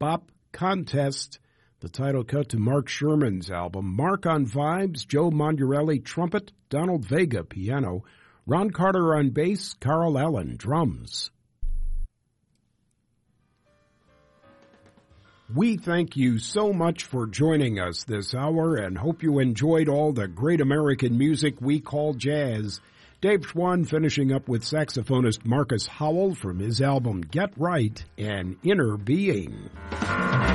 Bop Contest, the title cut to Mark Sherman's album. Mark on vibes, Joe Mondurelli trumpet, Donald Vega piano, Ron Carter on bass, Carl Allen drums. We thank you so much for joining us this hour and hope you enjoyed all the great American music we call jazz. Dave Schwann finishing up with saxophonist Marcus Howell from his album Get Right and Inner Being.